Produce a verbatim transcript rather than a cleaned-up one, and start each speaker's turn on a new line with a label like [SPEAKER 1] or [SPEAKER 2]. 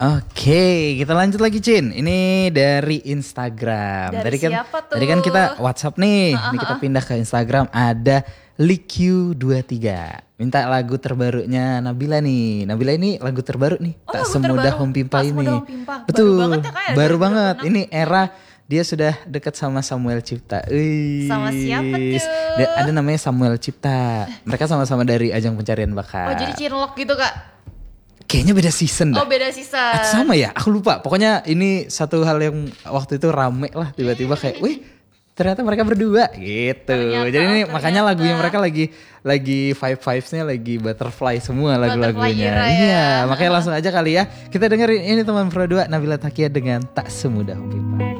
[SPEAKER 1] Oke, kita lanjut lagi Cin. Ini dari Instagram.
[SPEAKER 2] Dari
[SPEAKER 1] tadi kan,
[SPEAKER 2] siapa tuh?
[SPEAKER 1] Tadi kan kita WhatsApp nih. Ini kita pindah ke Instagram. Ada Likyu dua puluh tiga. Minta lagu terbarunya Nabila nih. Nabila ini lagu terbaru nih.
[SPEAKER 2] Oh,
[SPEAKER 1] Tak
[SPEAKER 2] lagu
[SPEAKER 1] Semudah
[SPEAKER 2] terbaru.
[SPEAKER 1] Mempimpa
[SPEAKER 2] Tak
[SPEAKER 1] ini.
[SPEAKER 2] Semudah Mempimpa. Baru
[SPEAKER 1] Betul.
[SPEAKER 2] banget ya, Kak, ya?
[SPEAKER 1] Baru
[SPEAKER 2] dua ribu dua puluh enam.
[SPEAKER 1] banget. Ini era dia sudah dekat sama Samuel Cipta. Wih.
[SPEAKER 2] Sama siapa tuh?
[SPEAKER 1] Dia- Ada namanya Samuel Cipta. Mereka sama-sama dari Ajang Pencarian Bakat.
[SPEAKER 2] Oh jadi cinlok gitu Kak?
[SPEAKER 1] Kayaknya beda season dah.
[SPEAKER 2] Oh beda season.
[SPEAKER 1] Atau sama ya? Aku lupa. Pokoknya ini satu hal yang waktu itu rame lah. Tiba-tiba kayak, wih ternyata mereka berdua gitu.
[SPEAKER 2] Ternyata,
[SPEAKER 1] Jadi ini
[SPEAKER 2] ternyata.
[SPEAKER 1] makanya lagunya mereka lagi lagi vibe-vibesnya lagi butterfly semua lagu-lagunya.
[SPEAKER 2] era ya.
[SPEAKER 1] Iya, makanya langsung aja kali ya. Kita dengerin ini teman Pro dua Nabila Takia dengan Tak Semudah Mempimpa.